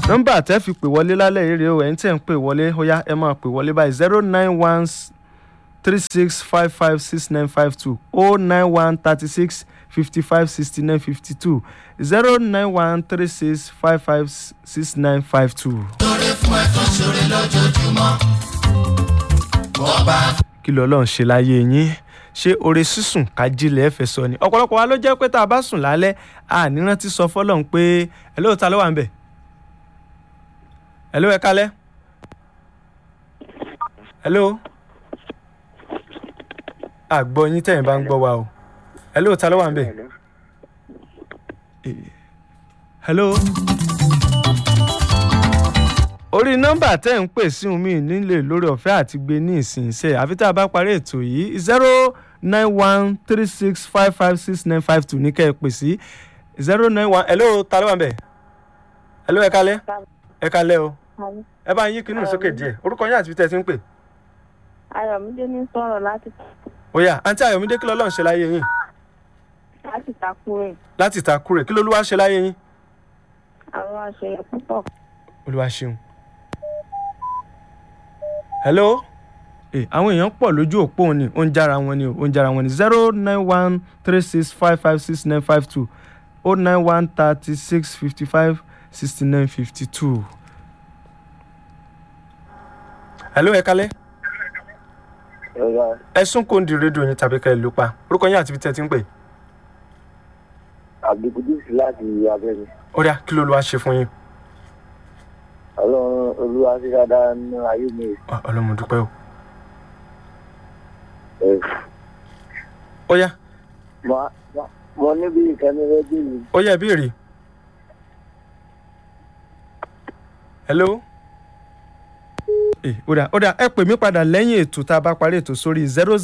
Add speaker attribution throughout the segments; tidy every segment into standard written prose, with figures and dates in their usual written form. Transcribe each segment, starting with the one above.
Speaker 1: nọ́mbà tẹ́ fi pè wọlé lálẹ́ yìí rèé o ẹ̀yin tẹ́ ń pè wọlé ó yá ẹ máa pè wọlé báyìí 09136556952 09136556952 09136556952.
Speaker 2: torí fún ẹ tó ṣoore lójoojúmọ́ ọba.
Speaker 1: kí lọ́lọ́run ṣe láyé yín ṣé oore sísùn kájílẹ̀ ẹ̀fẹ̀ sọ ni ọ̀pọ̀lọpọ̀ wa ló jẹ́ pé tá a bá sùn lálẹ́ a ní rántí sọ fọ́lọ́run pé hello ta ló wà ń bẹ̀ hello ẹ kálẹ́ hello àgbọ̀ yín tẹ̀yìn bá ń gbọ́ wa o hello ta ló wà ń bẹ̀ hello orí nọ́mbà tẹ́ ń pè sí mi nílé lórí ọ̀fẹ́ àti gbé ní ìsinsẹ́ àfi tá a bá parí ètò yìí 09136556952 ní kẹ́ ẹ pè sí 091 hello ta ló wà ń bẹ̀ hello ẹ kálẹ́ ẹ kálẹ́ o ẹ bá yín kínú sókè díẹ̀ orúkọ yín àti bí tẹ́ ti ń pè.
Speaker 3: Ayọ̀mídé ní sọ̀rọ̀ láti.
Speaker 1: ó yá àǹtí Ayọ̀mídé kí lọ́lọ́run ṣe láyé yín.
Speaker 3: láti Takure.
Speaker 1: láti Takure kí lolúwa ṣe láyé yín.
Speaker 3: àwọn àṣeyẹ púpọ̀.
Speaker 1: olúwa ṣeun. hello àwọn èèyàn pọ̀ lójú òpó òní ó ń jára wọn ni ó ń jára wọn ni 09136556952 09136556952. hello ẹ kálẹ́ ẹ sún kó ń di rédíò yín tàbí ká ẹ lù pa orúkọ yín àti ibi tẹ́ ti ń pè.
Speaker 4: Abdulkudus láti Abẹ́ni.
Speaker 1: ó dà kí lolúwa ṣe fún yín.
Speaker 4: Ọlọ́run olúwa sí dáadáa ní ayé mi.
Speaker 1: ọlọ́run dúpẹ́ o. ó yá.
Speaker 4: mo níbi ìkànnì rédíò mi.
Speaker 1: ó yá ìbéèrè. hello. ó dà ẹ pè mí padà lẹ́yìn ètò tá a bá parí ètò sórí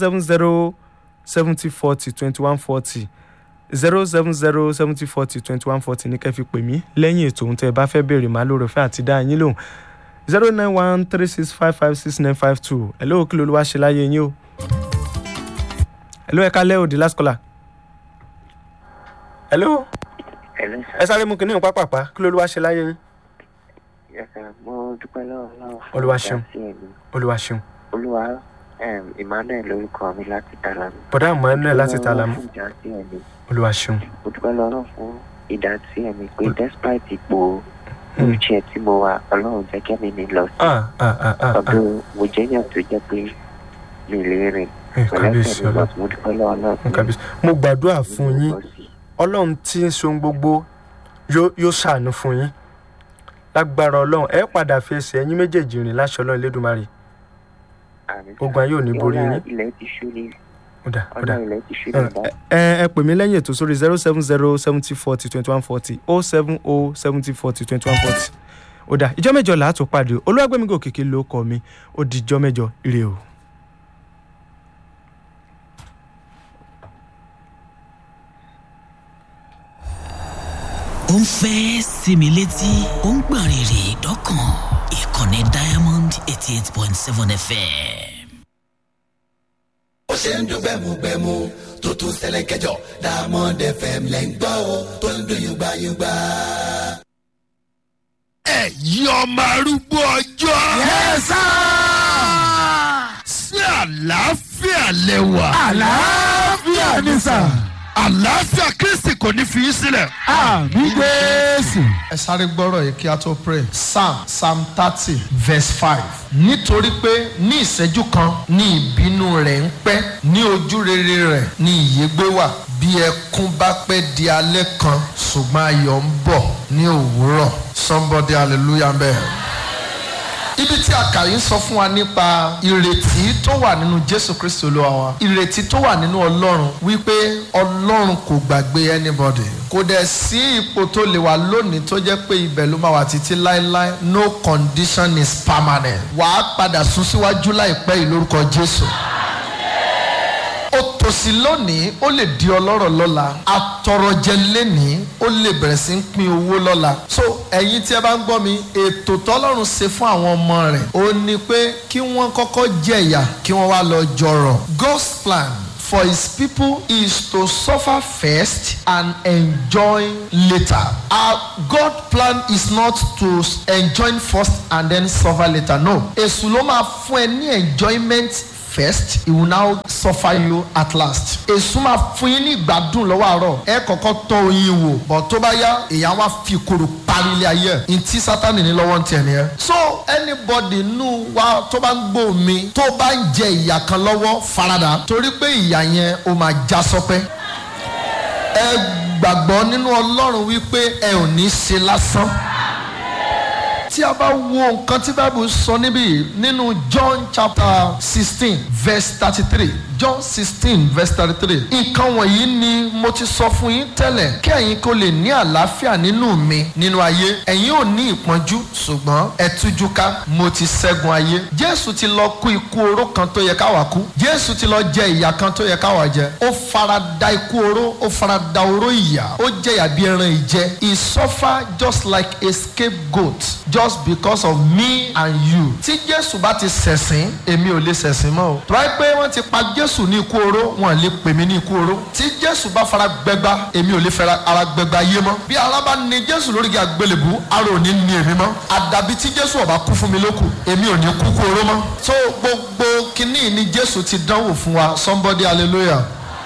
Speaker 1: 07070402140 07070402140 ní kẹ́ fi pè mí lẹ́yìn ètò ohun tẹ́ ẹ bá fẹ́ béèrè máa lóore fẹ́ àti dá yín lóhùn 09136556952. hello kí lolúwa ṣe láyé yín o. hello ẹ kálẹ́ o the last caller. hello. ẹ sáré mú kinní pápápá kí lolúwa ṣe láyé yín.
Speaker 5: mo dúpẹ́ lọ́wọ́ náà.
Speaker 1: olúwa ṣeun olúwa ṣeun.
Speaker 5: olúwa Emmanuel lórúkọ mi láti Tàlámù.
Speaker 1: bọ̀dá Emmanuel láti Tàlámù. olúwa ṣeun.
Speaker 5: mo dúpẹ́ lọ́wọ́ fún ìdásí ẹ̀mí pé despite ipò wheelchair tí mo wà ọlọ́run jẹ́ kẹ́mi mi lọ sí. ọdún mo jẹ́yàn tó jẹ́ pé mi lè rìn.
Speaker 1: kábíyèsí ọlọ́run
Speaker 5: mo dúpẹ́ lọ́wọ́ náà.
Speaker 1: mo gbàdúrà fún yín ọlọ́run tí ń ṣohun gbogbo yóò ṣàánú fún yín lágbára ọlọ́run ẹ padà fi ẹsẹ̀ ẹ̀yin méjèèjì rìn láṣẹ ọlọ́run Elédùmarè ogun ayé ò ní borí yín.
Speaker 5: ilẹ̀ ti ṣú ni.
Speaker 1: ó dà
Speaker 5: ilẹ̀ ti ṣú ni.
Speaker 1: ẹ pè mí lẹ́yìn ètò sórí 07070402140 07070402140. ó dà ìjọ́ mẹ́jọ làá tó pàdé Olúwagbémiga Òkìkí ló kọ mi ó di ìjọ́ mẹ́jọ ire o.
Speaker 6: ó ń fẹ́ sinmi létí ó ń gbọ̀n rìrì dọ́kàn ìkànnì Diamond 88.7 FM.
Speaker 2: ó ṣe ń dún gbẹmugbẹmu tó tún ṣẹlẹ̀ kẹjọ Diamond FM lẹ́ ń gbọ́ o tó ń dún yúgbáyúgbá.
Speaker 7: ẹ̀yin ọmọ arúgbó ọjọ́.
Speaker 2: yẹ́sà.
Speaker 7: sí àlàáfíà lẹ́wà.
Speaker 2: àlàáfíà ni sà.
Speaker 7: àlàáfíà Kristi kò ní fi í sílẹ̀.
Speaker 2: àmín Jésù.
Speaker 8: ẹ sáré gbọ́rọ̀ yìí kí a tó pray. Psalm 30 verse 5. nítorí pé ní ìṣẹ́jú kan ní ìbínú rẹ̀ ń pẹ́ ní ojú rere rẹ̀ ní ìyégbé wà bí ẹkún bá pẹ́ di alẹ́ kan ṣùgbọ́n ayọ̀ ń bọ̀ ní òwúrọ̀. Somebody hallelujah bẹ́ẹ̀. ibi tí a kà yín sọ fún wa nípa ìrètí tó wà nínú Jésù Kristi Olúwa wa, ìrètí tó wà nínú Ọlọ́run wípé Ọlọ́run kò gbàgbé anybody. kò dẹ̀ sí ipò tó lè wà lónìí tó jẹ́ pé ibẹ̀ ló máa wà títí láéláé. No condition is permanent. wàá padà sún síwájú láìpẹ́ yìí lórúkọ Jésù. òtòṣì lónìí ó lè di ọlọ́rọ̀ lọ́la, atọrọjẹ lénìí ó lè bẹ̀rẹ̀ sí ń pín owó lọ́la. so ẹ̀yin tí ẹ bá ń gbọ́ mi, ètò tọ́lọ́run ṣe fún àwọn ọmọ rẹ̀ ó ní pé kí wọ́n kọ́kọ́ jẹ̀yà kí wọ́n wá lọ jọrọ̀. God's plan for his people is to suffer first and enjoy later. Our God plan is not to enjoy first and then suffer later. No. Èṣù ló máa fún ẹ ní enjoyment first, he will now suffer you at last. Èṣù máa fún yín ní ìgbádùn lọ́wọ́ àárọ̀, ẹ kọ́kọ́ tọ́ oyin wò, but tó bá yá èèyàn wá fi kòrò parí ilé ayé ẹ̀. Ntí Sátánì ní lọ́wọ́ ń tiẹ̀ nìyẹn. So anybody nù wá tó bá ń gbọ́ mi tó bá ń jẹ ìyà kan lọ́wọ́ farada torí pé ìyà yẹn ó máa já sọpẹ́. Ẹ gbàgbọ́ nínú Ọlọ́run wípé ẹ ò ní ṣe lásán. Tí a bá wo nǹkan tí Bible sọ níbí nínú John chapter 16 verse 33. John 16 verse 33. Nǹkan wọ̀nyí ni mo ti sọ fún yín tẹ́lẹ̀ kí ẹ̀yin kó lè ní àlàáfíà nínú mi nínú ayé. Ẹ̀yin ò ní ìpọ́njú ṣùgbọ́n ẹ tújú ká mo ti ṣẹ́gun ayé. Jésù ti lọ kú ikú oró kan tó yẹ káwa kú. Jésù ti lọ jẹ ìyà kan tó yẹ káwa jẹ. Ó fara da ikú oró, ó fara da oró ìyà. Ó jẹ̀yà bí ẹran ìjẹ. He suffered just like a scapegoat just because of me and you. Tí Jésù bá ti ṣẹ̀sín, èmi ò lè ṣẹ̀sín mọ́ o. Tó bá yẹ pé wọ́n ti pa Jésù ní ikú oró, wọn lè pè mí ní ikú oró. Tí Jésù bá fara gbẹgba, èmi ò lè fara ara gbẹgba yé mọ́. Bí ara bá ní Jésù lórí igi àgbélébùú, ara ò ní ní èmi mọ́. Àdàbí tí Jésù ò bá kú fún mi lókù, èmi ò ní kú kú oró mọ́. So gbogbo kinní ni Jésù ti dánwò fún wa. Somebody hallelujah.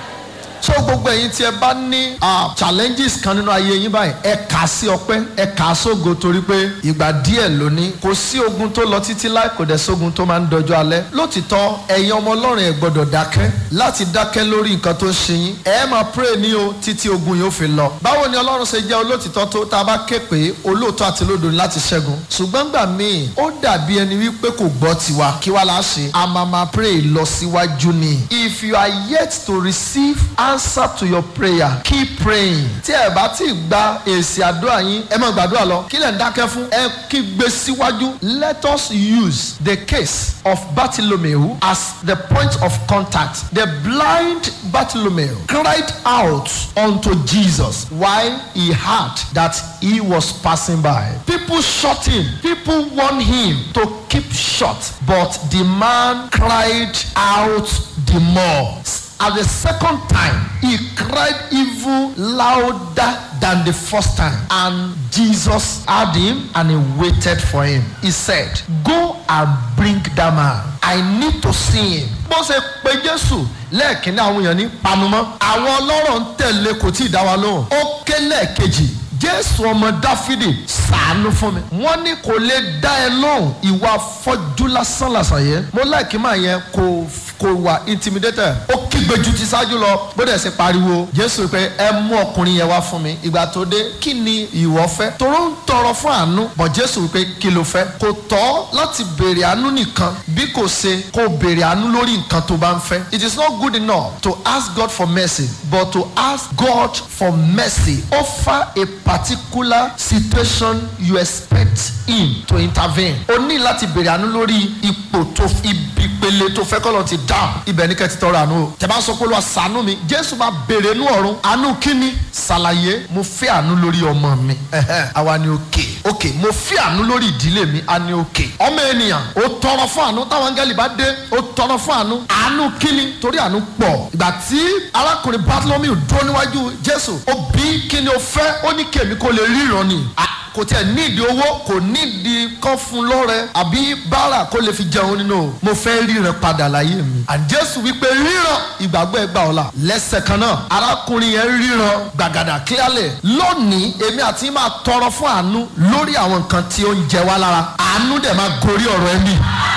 Speaker 8: So gbogbo ẹ̀yin tí ẹ bá ní challenges kan nínú ayé yín báyìí ẹ kà sí ọpẹ́, ẹ kà sógo torí pé ìgbà díẹ̀ lónìí kò sí ogun tó lọ títí láì kò dẹ̀ sógun tó máa ń dọjọ́ alẹ́. Lótìtọ́ ẹ̀yin ọmọ Ọlọ́run ẹ gbọ́dọ̀ dákẹ́ láti dákẹ́ lórí nǹkan tó ń ṣe yín. Ẹ máa pray ní o títí ogun yóò fi lọ. Báwo ni Ọlọ́run ṣe jẹ́ olótìtọ́ tó tá a bá ké pé olóòótọ́ àti olódodo láti ṣẹ́gun? Ṣùgbọ́n gbà míì ó dàbí ẹni wípé kò gbọ́ tiwa kí wá la ṣe. A máa pray lọ síwájú ni. If you are yet to receive answer to your prayer, keep praying. Tí ẹ bá ti gba èsì àdúrà yín ẹ máa gbàdúrà lọ. Kí lẹ̀ ń dákẹ́ fún? Ẹ kí gbé síwájú. Let us use the case of Bartimaeus as the point of contact. The blind Bartimaeus cried out unto Jesus while he heard that he was passing by. People shot him. People warned him to keep shut, but the man cried out the more. At the second time, he cried even louder than the first time. And Jesus heard him and he waited for him. He said, go and bring that man. I need to see him. Bó ṣe pe Jésù lẹ́ẹ̀kínní àwọn èèyàn ní panumọ́. Àwọn ọlọ́rọ̀ ń tẹ̀lé kò tí ì dá wa lóhùn. Ó ké lẹ́ẹ̀kejì. Jésù ọmọ Dáfídì ṣàánú fún mi. Wọ́n ní kò lè dá ẹ lóhùn ìwà afọ́jú lásán lásán yẹn. Mo láìkí máa yẹn kò wà intimidated. Ó kígbe ju ti ṣáájú lọ bó dẹ̀ ṣe pariwo. Jésù pé ẹ mú ọkùnrin yẹn wá fún mi. Ìgbà tó dé kí ni ìwọ fẹ́? Toró ń tọrọ fún àánú. Bọ̀ Jésù pé kí ló fẹ́? Kò tọ́ láti béèrè àánú nìkan bí kò ṣe kó béèrè àánú lórí nǹkan tó bá ń fẹ́. It is not good enough to ask God for mercy but to ask God for mercy over a particular situation you expect him to intervene. O ní láti béèrè àánú lórí ipò tó ìpele tó fẹ́ kọ́ lọ ti dáhùn. Ibẹ̀ ní kẹ́ ti tọrọ àánú o. Tẹ́ bá sọ pé Olúwa ṣàánú mi, Jésù máa béèrè inú ọ̀run. Àánú kíni? Ṣàlàyé mo fẹ́ àánú lórí ọmọ mi. Àwa ni òkè. Mo fẹ́ àánú lórí ìdílé mi. A ní òkè. Ọmọ ènìyàn ó tọrọ fún àánú táwọn áńgẹ́lì bá dé. Ó tọrọ fún àánú. Àánú kíni? Torí àánú pọ̀. Ìgbà tí arákùnrin Bartimaeus dúró níwájú Jésù, ó bí kíni ó fẹ́? Ó ní kèmí kó lè ríran ni. Kò tiẹ̀ nídìí owó, kò nídìí kọ́ fún lọ́rẹ àbí báárà kó lè fi jẹun nínú. Mo fẹ́ ríran padà láyé mi. Jésù wípé ríran ìgbàgbọ́ ẹgbà ọ̀la. Lẹ́sẹ̀ kan náà arákùnrin yẹn ríran gbàgàdà clearly. Lónìí èmi àti yín máa tọrọ fún àánú lórí àwọn nǹkan tí ó ń jẹ wá lára. Àánú dẹ̀ máa gorí ọ̀rọ̀ ẹ̀mí.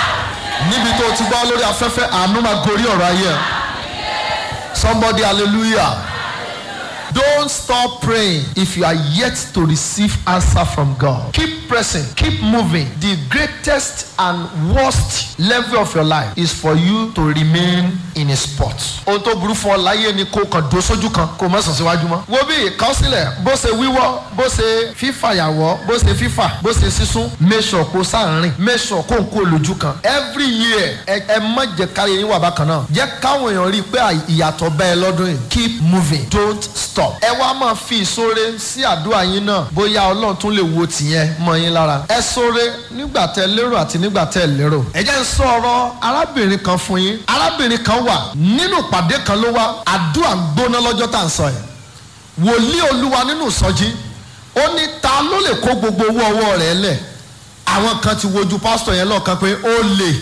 Speaker 8: Níbi tó ti gbọ́ lórí afẹ́fẹ́ àánú máa gorí ọ̀rọ̀ ayé. Somebody hallelujah. Don't stop praying if you are yet to receive answer from God. Keep pressing, keep moving. The greatest and worst level of your life is for you to remain in a spot. Ohun tó burú fún ọ láyé ni kó kàn dó sójú kan kó má sùn síwájú mọ́. Wo bí ìkọsílẹ̀ bó ṣe wíwọ́, bó ṣe fífàyàwọ́, bó ṣe fífà, bó ṣe sísún. Make sure kó sáàárín, make sure kó ń kó lójú kan. Every year ẹ má jẹ́ káyé yín wà bákan náà. Jẹ́ káwọn èèyàn rí i pé ìyàtọ̀ bẹ́ẹ̀ lọ́dún yìí. Keep moving, don't stop. stop. ẹ wá máa fi ìṣoore sí àdúrà yín náà bóyá ọlọ́run tún lè wo tìyẹn mọ́ yín lára. ẹ ṣoore nígbà tẹ́ lérò àti nígbà tẹ́ lérò. ẹ jẹ́ ń sọ ọ̀rọ̀ arábìnrin kan fún yín. arábìnrin kan wà nínú ìpàdé kan ló wá àdúrà gbóná lọ́jọ́ tá à ń sọ yẹn. wòlíì olúwa nínú ìsọjí ó ní ta ló lè kó gbogbo owó ọwọ́ rẹ̀ lẹ̀. àwọn kan ti wojú pásítọ̀ yẹn lọ́ọ̀kan pé ó lè.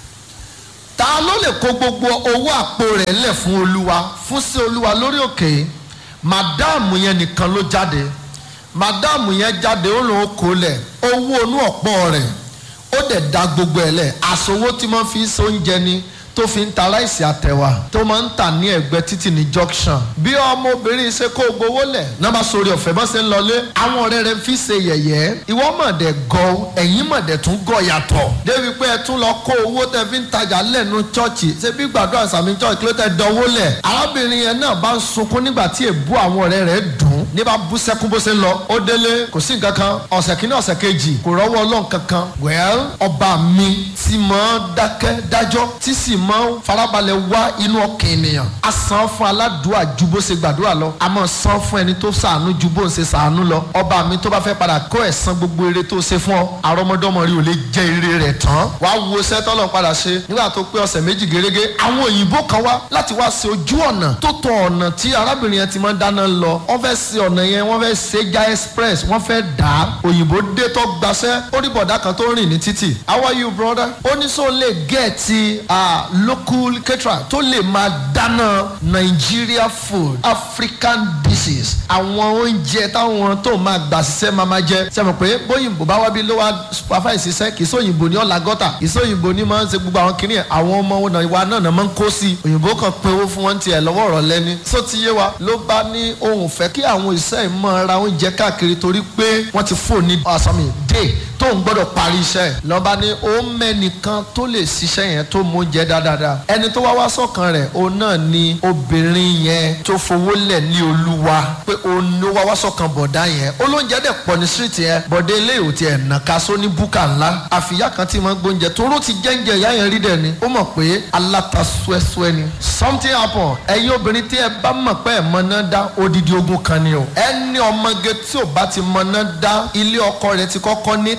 Speaker 8: ta ló lè kó gbogbo owó àpò rẹ̀ lẹ̀ fún olúwa fún sí olúwa lórí òkè. màdáàmù yẹn nìkan ló jáde. màdáàmù yẹn jáde ó lòun kó lẹ̀ owó inú ọ̀pọ̀ rẹ̀ ó dẹ̀ da gbogbo ẹ̀ lẹ̀. àsowó tí wọ́n fi ń so oúnjẹ ni tó fi ń ta ráìsì àtẹ̀wà tó máa ń tà ní ẹ̀gbẹ́ títì ní junction. bí ọmọbìnrin ṣe kó gbowó lẹ̀ náà bá sórí ọ̀fẹ́ bọ́ ṣe ń lọlé àwọn ọ̀rẹ́ rẹ̀ fi ṣe yẹ̀yẹ́. ìwọ mọ̀dẹ̀ gọ ẹ̀yìn mọ̀dẹ̀ tún gọ yàtọ̀. débi pé ẹ tún lọ kó owó tẹ fi ń tajà lẹ́nu chọ́ọ̀chì ṣé bí gbàdúrà sàmì chọ́ọ̀chì ló tẹ dánwó lẹ̀. arábìnrin yẹn náà bá ń sunkún nígbà tí èbú àwọn ọ̀rẹ́ rẹ̀ dùn ní bá bú sẹ́kún bó ṣe ń lọ. ó délé kò sí nǹkan kan ọ̀sẹ̀ kìíní ọ̀sẹ̀ kejì kò rọ́wọ́ ọlọ́run kankan. well ọba mi ti mọ́ dákẹ́ dájọ́ tí sì mọ́ farabalẹ̀ wá inú ọkàn ènìyàn. a san fún aládùúà ju bó ṣe gbàdúrà lọ. a máa san fún ẹni tó ṣàánú ju bó ṣe ṣàánú lọ. ọba mi tó bá fẹ́ padà kó ẹ̀san gbogbo ire tó ṣe fún ọ àrọ́mọdọ́mọ rí ò lè jẹ ire rẹ̀ tán. wàá wo iṣẹ́ tọ́lọ̀ padà ṣe nígbà tó pé ọ̀sẹ̀ méjì gẹ́gẹ́. àwọn òyìnbó kan wá láti wá ṣe ojú ọ̀nà tó tọ ọ̀nà tí arábìnrin yẹn ti máa ń dáná lọ. wọ́n fẹ́ ṣe ọ̀nà yẹn wọ́n fẹ́ ṣe já express wọ́n fẹ́ dà á. òyìnbó dé tó gbaṣẹ́ ó rí bọ̀dá kan tó rìn ní títì. how are you brother? ó ní sọ lè gẹ̀ẹ́tì local caterer tó lè máa dáná Nigeria food African dishes àwọn oúnjẹ táwọn tó máa gbà ṣiṣẹ́ máa máa jẹ. ṣe mọ̀ pé bóyìnbó bá wá bí ló wá supervise ṣiṣẹ́ kì í sọ òyìnbó ní ọ̀là gọ́tà kì í sọ òyìnbó ní máa ń ṣe gbogbo àwọn kìnìyàn àwọn ọmọ wa náà máa ń kó sí òyìnbó kan pé owó fún wọn tiẹ̀ lọ́wọ́ ọ̀rọ̀ lẹ́ni. sọ ti yé wa ló bá ní ohun fẹ́ kí àwọn iṣẹ́ ìmọ̀ ra oúnjẹ káàkiri torí pé wọ́n ti fò ní ọ̀sánmi dé tóun gbọ́dọ̀ parí iṣẹ́ lọ́ba ní ó mẹ́nìkan tó lè ṣiṣẹ́ yẹn tó mú oúnjẹ dáadáa. ẹni tó wá sọ́kàn rẹ̀ òun náà ni obìnrin yẹn tó fowó lẹ̀ ní olúwa pé òun ló wá sọ́kàn bọ̀dá yẹn olóúnjẹ dẹ̀ pọ̀ ní street yẹn bọ̀dé ilé ìwò tiẹ̀ nàka só ní búkà ńlá àfìyá kan tí wọ́n gbóúnjẹ tóró ti jẹ́ǹjẹ́ ìyá yẹn rí dẹ̀ ni ó mọ̀ pé aláta suẹ́suẹ́ ni something happen ẹ̀yin obìnrin tí ẹ bá mọ̀ pé ẹ̀ mọ̀nà dá odidi ogun kan ni o ẹni ọmọge tí ò bá ti mọ̀nà dá ilé ọkọ rẹ̀ ti kọ́kọ́ ní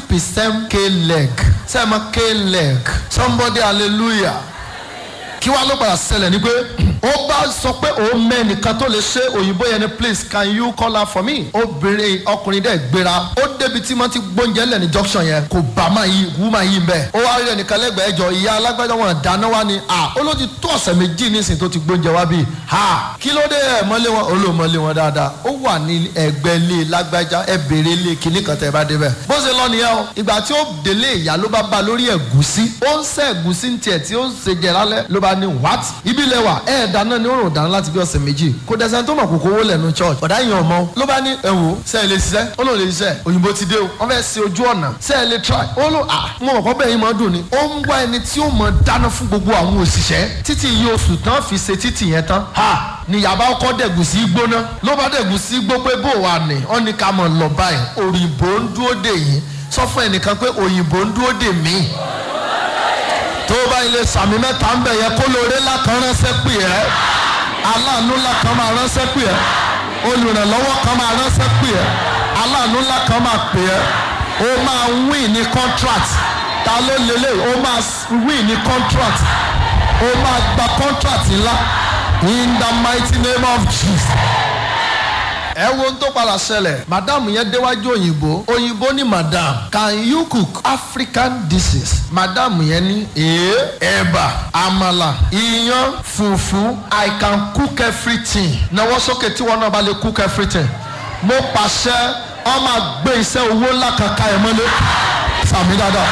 Speaker 8: 30% k-leg sẹ́ẹ̀mọ́ k-leg somebody hallelujah kí wàá ló padà ṣẹlẹ̀ ni pé ó bá sọ pé òun mẹ́nìkan tó lè ṣe òyìnbó yẹn ni please can you call her for me. obìnrin ọkùnrin dẹ̀ gbéra ó débi tí wọ́n ti gbóúnjẹ lẹ̀ ní junction yẹn kò bá máa yí wúmà yí bẹ́ẹ̀. ó wá rí ẹnìkan lẹ́gbẹ̀ẹ́ ẹjọ́ ìyá alágbájá wọn dáná wá ni ó ló ti tó ọ̀sẹ̀ méjì nísìnyí tó ti gbóúnjẹ wá bíi kí ló dé ẹ̀ mọ́lé wọn olóòmọ́lé wọn dáadáa ó wà ní ẹgbẹ́ ilé lágbájá ẹ béèrè ilé kinní kan tẹ́ ẹ bá débẹ̀. bó ṣe lọ nìyẹn o ìgbà tí ó délé ìyá ló bá bá lórí ẹ̀gúsí ó ń sẹ́ ẹ̀gúsí ní tiẹ̀ tí ó ń ṣe jẹ lálẹ́ ló bá ní what ibi ilẹ̀ wà dáná ni ó rùn dáná láti bí ọ̀sẹ̀ méjì kó dẹ́sẹ̀ tó mọ̀ kókó owó lẹ́nu church ọ̀dà yìí ọmọ ló bá ní ẹ̀wò sẹ́ẹ̀ lè ṣiṣẹ́ ó lò lè ṣiṣẹ́ òyìnbó ti dé o wọ́n fẹ́ ṣe ojú ọ̀nà sẹ́ẹ̀ lè try ó lò mo mọ̀ kọ́ bẹ́ẹ̀ yín máa dùn ni ó ń wá ẹni tí ó mọ̀ dáná fún gbogbo àwọn òṣìṣẹ́ títí iye oṣù tán fi ṣe títì yẹn tán ni yàrá ọkọ dẹ̀gùsí gbóná ló bá dẹ̀gùsí gbó pé bó wà ní ọ́ ní ká mọ̀ lọ báyìí òyìnbó ń dúró dè yín sọ fún ẹnìkan pé òyìnbó ń dúró dè mí tó bá ilé sàmì mẹ́ta ń bẹ̀ yẹ kó lóore lákan ránṣẹ́ pè ẹ́ aláàánú lákan máa ránṣẹ́ pè ẹ́ olùrànlọ́wọ́ kan máa ránṣẹ́ pè ẹ́ aláàánú lákan máa pè ẹ́ ó máa win ní contract ta ló lélẹ̀ ó máa win ní contract ó máa gba contract ńlá in the mighty name of Jesus. ẹ wo ohun tó padà ṣẹlẹ̀ madam yẹn déwájú òyìnbó ní madam can you cook African dishes madam yẹn ní ẹ̀bà àmàlà iyán fùfú I can cook everything náwó sókè tí wọn náà bá lè cook everything mo pàṣẹ ọ máa gbé iṣẹ́ owó ńlá kankan ẹ̀ mọ́lẹ̀ sàmì dáadáa.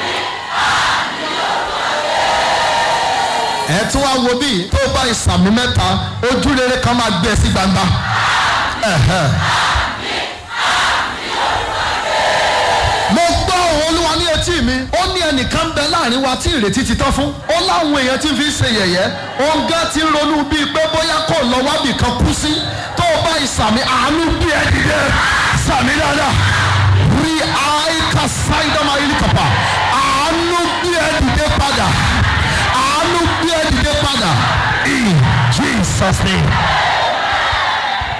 Speaker 8: ẹ tún wá wo bí tó bá ìsàmì mẹ́ta ojú rere kan máa gbé ẹ sí gbangba. mo gbọ́ Olúwa ní etí mi ó ní ẹnìkan ń bẹ láàrin wa tí ìrètí ti tán fún ó láwọn èèyàn tí fi ń ṣe yẹ̀yẹ́ òǹgá ti ń ronú bíi pé bóyá kò lọ wábì kan kú sí tó o bá ìsàmì àánú bí ẹ dìde sàmì dáadáa rí àìkà sáìdámà ìlú kàpà àánú bí ẹ dìde padà àánú bí ẹ dìde padà in Jesus name.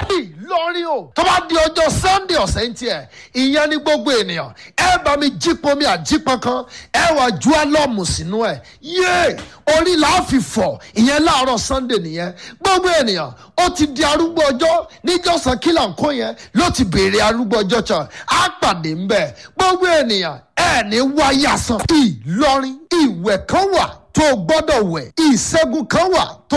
Speaker 8: ọ̀sẹ̀ ń tiẹ̀ ìyẹn ní gbogbo ènìyàn ẹ bá mi jípọn mi àjípọn kan ẹ wà ju álọ́ọ̀mù sínú ẹ̀ yéé orí làá fi fọ̀ ìyẹn láàárọ̀ sunday nìyẹn gbogbo ènìyàn ó ti di arúgbó ọjọ́ níjọ́sán kílà ń kó yẹn ló ti béèrè arúgbó ọjọ́ kan á pàdé ń bẹ̀ gbogbo ènìyàn ẹ ní wáyà sàn. Ìlọrin ìwẹ̀ kan wà tó gbọ́dọ̀ wẹ̀ ìṣẹ́gun kan wà tó